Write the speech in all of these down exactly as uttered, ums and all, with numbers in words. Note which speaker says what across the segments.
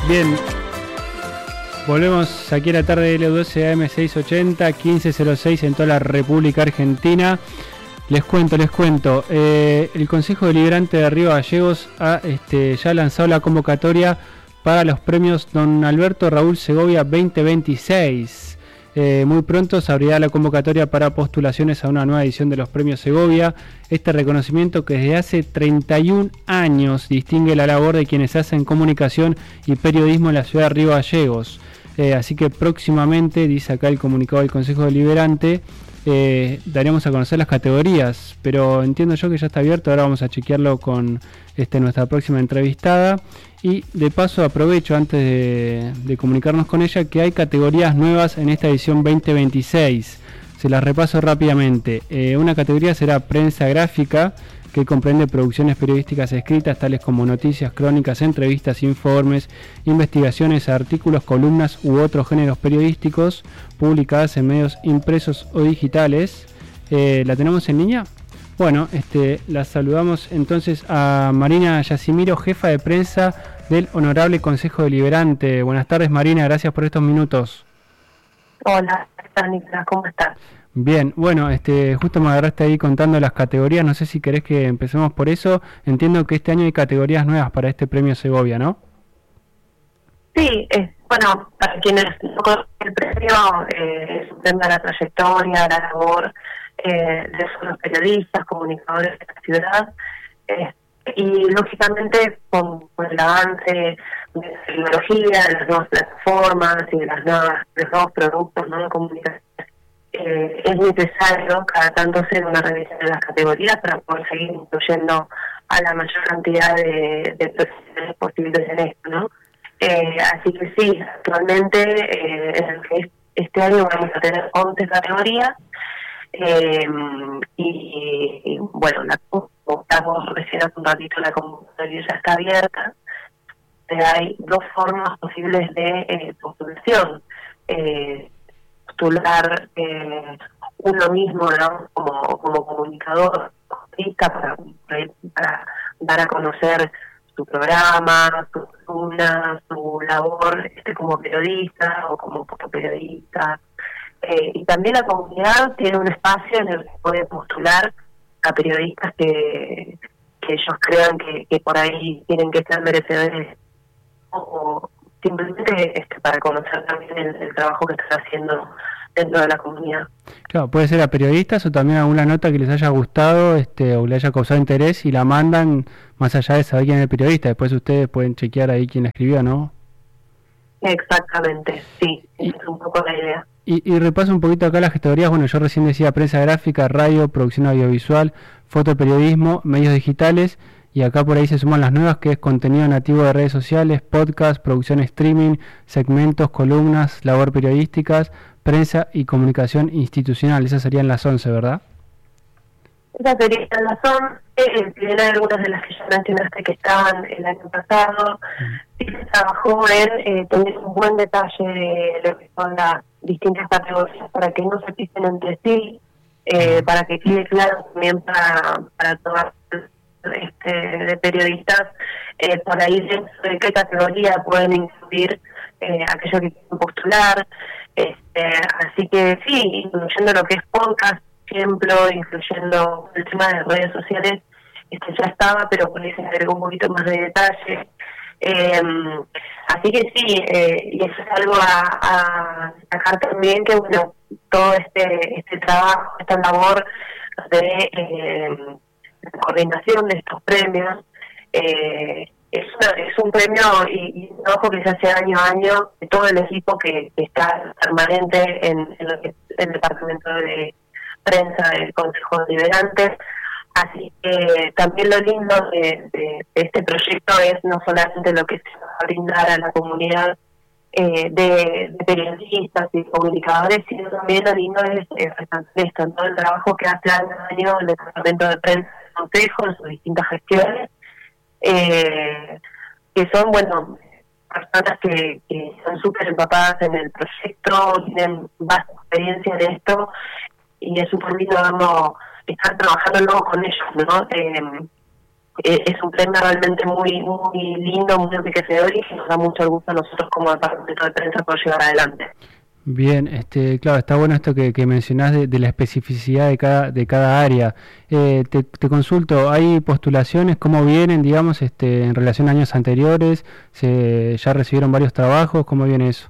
Speaker 1: Bien, volvemos aquí a la tarde de L doce A M seiscientos ochenta, quince cero seis en toda la República Argentina. Les cuento, les cuento, eh, el Consejo Deliberante de Río Gallegos ha este, ya lanzado la convocatoria para los premios Don Alberto Raúl Segovia veinte veintiséis. Eh, muy pronto se abrirá la convocatoria para postulaciones a una nueva edición de los premios Segovia. Este reconocimiento que desde hace treinta y un años distingue la labor de quienes hacen comunicación y periodismo en la ciudad de Río Gallegos. Eh, así que próximamente, dice acá el comunicado del Consejo Deliberante, eh, daremos a conocer las categorías, pero entiendo yo que ya está abierto. Ahora vamos a chequearlo con este, nuestra próxima entrevistada. Y de paso aprovecho antes de, de comunicarnos con ella que hay categorías nuevas en esta edición veinte veintiséis. Se las repaso rápidamente. Eh, una categoría será prensa gráfica, que comprende producciones periodísticas escritas tales como noticias, crónicas, entrevistas, informes, investigaciones, artículos, columnas u otros géneros periodísticos publicadas en medios impresos o digitales. Eh, ¿La tenemos en línea? Bueno, este, la saludamos entonces a Marina Yacimiro, jefa de prensa del Honorable Consejo Deliberante. Buenas tardes, Marina, gracias por estos minutos.
Speaker 2: Hola, Nicolás, ¿cómo estás?
Speaker 1: Bien, bueno, este, justo me agarraste ahí contando las categorías, no sé si querés que empecemos por eso. Entiendo que este año hay categorías nuevas para este premio Segovia, ¿no?
Speaker 2: Sí, eh, bueno, para quienes no conocen el premio, eh, es un premio a la trayectoria, la labor eh, de los periodistas, comunicadores de la ciudad, eh, y lógicamente con, con el avance de la tecnología, de las nuevas plataformas y de las nuevas, de los nuevos productos, ¿no?, de comunicación, eh, es necesario cada tanto hacer una revisión de las categorías para poder seguir incluyendo a la mayor cantidad de, de profesionales posibles en esto, ¿no? Eh, así que sí, actualmente eh, en el que este año vamos a tener once categorías. Eh, y, y bueno, la estamos recién hace un ratito, la convocatoria ya está abierta. Eh, hay dos formas posibles de eh, postulación. Eh, postular eh, uno mismo, ¿no?, como, como comunicador, para, para dar a conocer su programa, su columna, su labor este, como periodista o como fotoperiodista. Eh, y también la comunidad tiene un espacio en el que puede postular a periodistas que, que ellos crean que, que por ahí tienen que ser merecedores, o, o simplemente este, para conocer también el, el trabajo que están haciendo dentro de la comunidad.
Speaker 1: Claro, puede ser a periodistas o también alguna nota que les haya gustado este, o le haya causado interés y la mandan más allá de saber quién es el periodista. Después ustedes pueden chequear ahí quién la escribió, ¿no?
Speaker 2: Exactamente, sí, y, esa es un poco la idea.
Speaker 1: Y, y repaso un poquito acá las categorías. Bueno, yo recién decía prensa gráfica, radio, producción audiovisual, fotoperiodismo, medios digitales, y acá por ahí se suman las nuevas, que es contenido nativo de redes sociales, podcast, producción streaming, segmentos, columnas, labor periodísticas, prensa y comunicación institucional. Esas serían las once, ¿verdad?
Speaker 2: Esas serían las once. Eh, tienen algunas de las que ya mencionaste que estaban el año pasado. Sí se trabajó en eh, tener un buen detalle de lo que son las distintas categorías para que no se pisen entre sí, eh, para que quede claro también para, para todas este, de periodistas, eh, por ahí dentro de qué categoría pueden incluir eh, aquello que quieren postular. Este, así que sí, incluyendo lo que es podcast, por ejemplo, incluyendo el tema de redes sociales, este ya estaba, pero por ahí se agregó un poquito más de detalle. Eh, así que sí, eh, y eso es algo a, a sacar también, que bueno, todo este este trabajo, esta labor de, eh, de coordinación de estos premios, eh, es, una, es un premio y, y un trabajo que se hace año a año de todo el equipo que, que está permanente en, en lo que es el departamento de prensa del Consejo Deliberante. Así que también lo lindo de, de, de este proyecto es no solamente lo que se va a brindar a la comunidad eh, de, de periodistas y comunicadores, sino también lo lindo es eh, resaltar esto, todo el trabajo que hace año a año el departamento de prensa del Consejo en sus distintas gestiones, eh, que son, bueno, personas que, que son súper empapadas en el proyecto, tienen vasta experiencia en esto, y es súper lindo verlo, estar trabajando luego con ellos, ¿no? Eh, eh, es un premio realmente muy muy lindo, muy enriquecedor y que nos da mucho orgullo a nosotros como departamento de prensa por llevar adelante.
Speaker 1: Bien, este, claro, está bueno esto que, que mencionás de, de la especificidad de cada de cada área. Eh, te, te consulto, ¿hay postulaciones? ¿Cómo vienen, digamos, este, en relación a años anteriores? ¿Se, ya recibieron varios trabajos? ¿Cómo viene eso?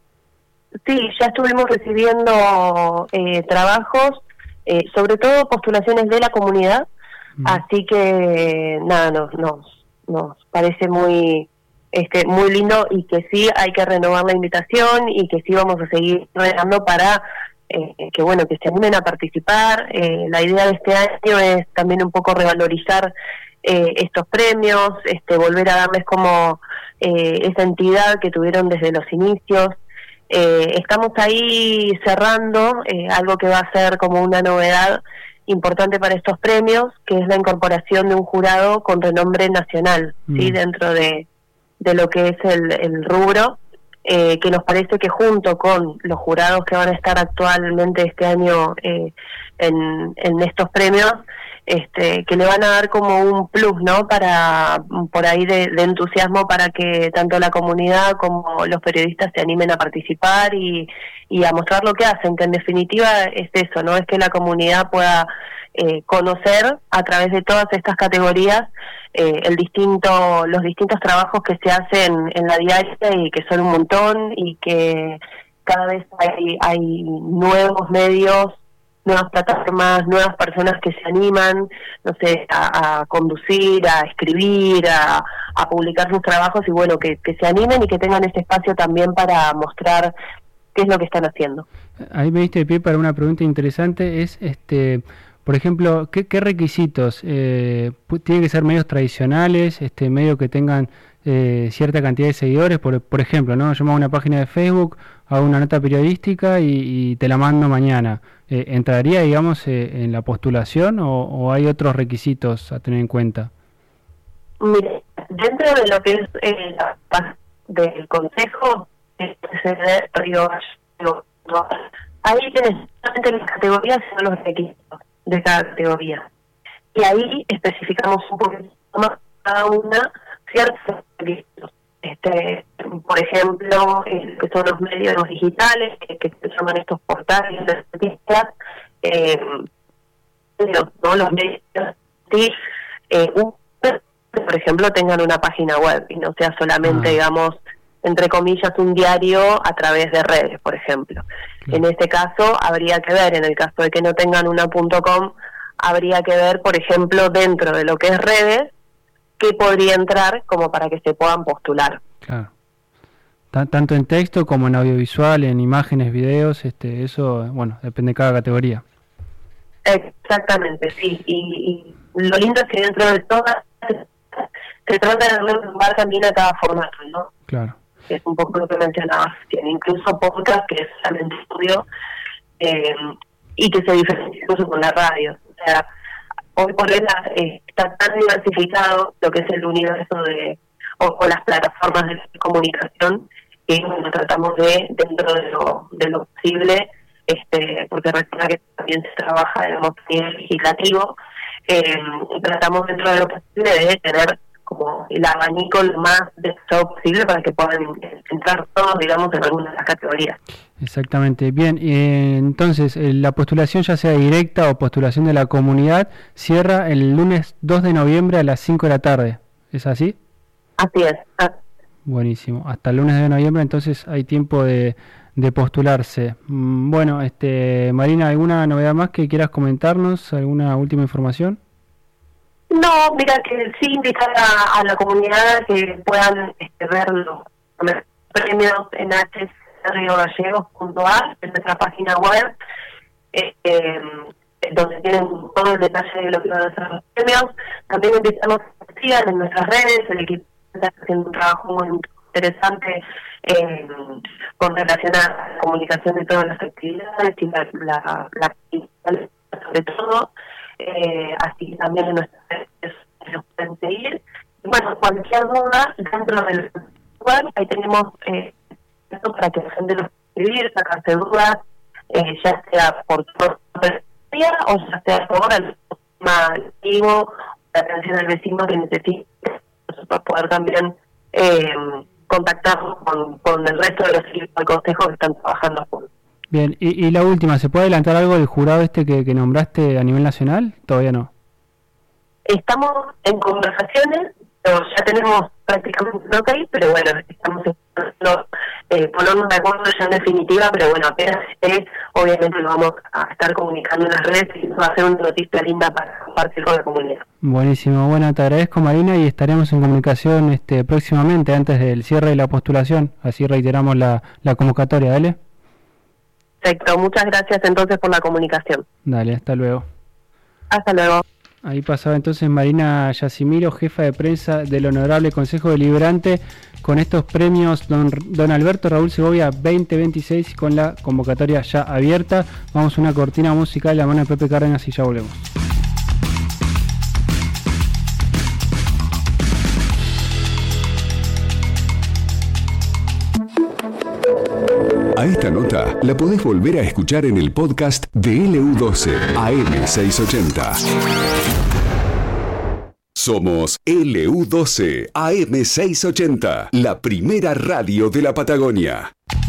Speaker 2: Sí, ya estuvimos recibiendo eh, trabajos, eh, sobre todo postulaciones de la comunidad, mm. así que nada, nos, nos, nos parece muy... Este, muy lindo y que sí hay que renovar la invitación y que sí vamos a seguir regando para eh, que bueno que se animen a participar. Eh, la idea de este año es también un poco revalorizar eh, estos premios, este, volver a darles como eh, esa entidad que tuvieron desde los inicios. Eh, estamos ahí cerrando eh, algo que va a ser como una novedad importante para estos premios, que es la incorporación de un jurado con renombre nacional, mm. ¿sí? Dentro de de lo que es el, el rubro, eh, que nos parece que junto con los jurados que van a estar actualmente este año eh, en, en estos premios, este, que le van a dar como un plus, ¿no? Para por ahí de, de entusiasmo para que tanto la comunidad como los periodistas se animen a participar y, y a mostrar lo que hacen, que en definitiva es eso, ¿no? Es que la comunidad pueda eh, conocer a través de todas estas categorías eh, el distinto, los distintos trabajos que se hacen en la diaria y que son un montón y que cada vez hay, hay nuevos medios, nuevas plataformas, nuevas personas que se animan, no sé, a, a conducir, a escribir, a, a publicar sus trabajos y bueno, que, que se animen y que tengan ese espacio también para mostrar qué es lo que están haciendo.
Speaker 1: Ahí me diste de pie para una pregunta interesante, es este... Por ejemplo, ¿qué, qué requisitos? Eh, ¿Tienen que ser medios tradicionales, este, medios que tengan eh, cierta cantidad de seguidores? Por, por ejemplo, ¿no? Yo me hago una página de Facebook, hago una nota periodística y, y te la mando mañana. Eh, ¿Entraría, digamos, eh, en la postulación o, o hay otros requisitos a tener en cuenta?
Speaker 2: Mire, dentro de lo que es eh, la del Consejo, ahí tienes solamente las categorías y los requisitos de cada categoría. Y ahí especificamos un poquito más cada una ciertos requisitos. Este, por ejemplo, eh, que son los medios digitales, que, que se llaman estos portales de noticias, eh, los, ¿no? los medios, sí, eh, un, por ejemplo, tengan una página web y no sea solamente, ah. digamos, entre comillas, un diario a través de redes, por ejemplo. Sí. En este caso, habría que ver, en el caso de que no tengan una .com, habría que ver, por ejemplo, dentro de lo que es redes, qué podría entrar como para que se puedan postular.
Speaker 1: Claro. T- tanto en texto como en audiovisual, en imágenes, videos, este, eso, bueno, depende de cada categoría.
Speaker 2: Exactamente, sí. Y, y lo lindo es que dentro de todas se trata de darle un lugar también a cada formato, ¿no?
Speaker 1: Claro.
Speaker 2: Que es un poco lo que mencionabas, tiene incluso podcast que es solamente estudio eh, y que se diferencia incluso con la radio. O sea, hoy por hoy la, eh, está tan diversificado lo que es el universo de o, o las plataformas de comunicación que bueno, tratamos de, dentro de lo, de lo posible, este porque recuerda que también se trabaja digamos, a nivel legislativo, eh, tratamos dentro de lo posible de tener como el abanico lo más despejado posible para que puedan entrar todos, digamos, en alguna de las categorías.
Speaker 1: Exactamente. Bien, eh, entonces, eh, la postulación, ya sea directa o postulación de la comunidad, cierra el lunes dos de noviembre a las cinco de la tarde. ¿Es así?
Speaker 2: Así es. Ah.
Speaker 1: Buenísimo. Hasta el lunes de noviembre, entonces, hay tiempo de, de postularse. Mm, bueno, este, Marina, ¿alguna novedad más que quieras comentarnos? ¿Alguna última información?
Speaker 2: No, mira, que sí invitar a, a la comunidad que puedan este, ver los premios en h c río gallegos punto a r, en nuestra página web, eh, eh, donde tienen todo el detalle de lo que van a ser los premios. También invitamos a que sigan en nuestras redes, el equipo está haciendo un trabajo muy interesante eh, con relación a la comunicación de todas las actividades y la, la, la, la sobre todo. Eh, así que también en nuestras redes nos pueden seguir. Y bueno, cualquier duda dentro del web, ahí tenemos eh, esto para que la gente nos pueda escribir, sacarse dudas, eh, ya sea por todo el día o ya sea por el tema activo, atención al vecino que necesite, para poder también eh, contactarnos con, con el resto de los equipos del Consejo que están trabajando juntos.
Speaker 1: Bien, y, y la última, ¿se puede adelantar algo del jurado este que, que nombraste a nivel nacional? Todavía no.
Speaker 2: Estamos en conversaciones, pero ya tenemos prácticamente un ok, pero bueno, estamos esperando eh, ponernos de acuerdo ya en definitiva, pero bueno, apenas esté, obviamente lo vamos a estar comunicando en las redes y eso va a ser una noticia linda para compartir con la comunidad.
Speaker 1: Buenísimo, bueno, te agradezco, Marina, y estaremos en comunicación este próximamente, antes del cierre de la postulación, así reiteramos la, la convocatoria, ¿dale?
Speaker 2: Perfecto, muchas gracias entonces por la comunicación.
Speaker 1: Dale, hasta luego.
Speaker 2: Hasta luego.
Speaker 1: Ahí pasaba entonces Marina Yacimiro, jefa de prensa del Honorable Consejo Deliberante, con estos premios Don, Don Alberto Raúl Segovia veinte veintiséis, con la convocatoria ya abierta. Vamos a una cortina musical, la mano de Pepe Cárdenas, y ya volvemos.
Speaker 3: A esta nota la podés volver a escuchar en el podcast de L U doce A M seiscientos ochenta. Somos L U doce A M seiscientos ochenta, la primera radio de la Patagonia.